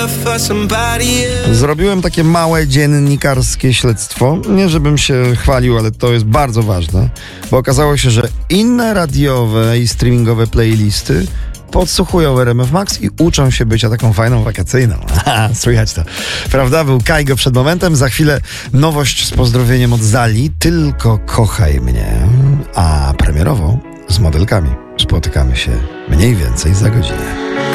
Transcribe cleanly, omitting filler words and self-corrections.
Zrobiłem takie małe dziennikarskie śledztwo. Nie żebym się chwalił, ale to jest bardzo ważne, bo okazało się, że inne radiowe i streamingowe playlisty podsłuchują RMF Max i uczą się bycia taką fajną wakacyjną. Słychać to. Prawda? Był Kaigo przed momentem. Za chwilę nowość z pozdrowieniem od Zali. Tylko kochaj mnie. A premierowo z modelkami spotykamy się mniej więcej za godzinę.